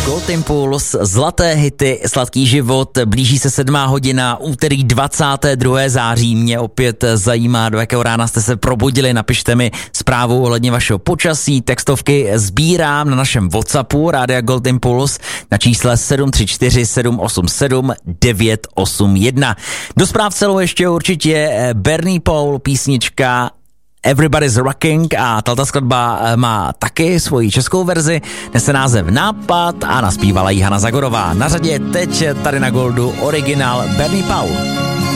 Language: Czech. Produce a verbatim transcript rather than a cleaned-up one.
Gold Impuls, zlaté hity, sladký život, blíží se sedmá hodina, úterý dvacátého druhého září. Mě opět zajímá, do jakého rána jste se probudili, napište mi zprávu ohledně vašeho počasí, textovky sbírám na našem WhatsAppu Rádia Gold Impuls na čísle sedm tři čtyři sedm osm sedm devět osm jedna. Do zpráv celou ještě určitě Bernie Paul, písnička Everybody's Rocking a tato skladba má taky svoji českou verzi, nese název Nápad a naspívala ji Hana Zagorová. Na řadě teď tady na Goldu originál Bernie Paul.